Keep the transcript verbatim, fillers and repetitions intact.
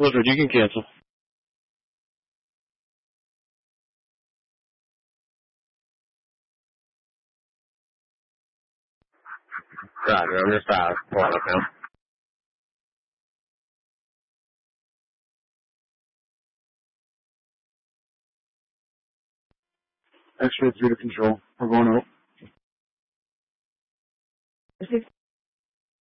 Blizzard, you can cancel. Roger, I'm just uh, pulling up now. X-ray three to control. We're going out.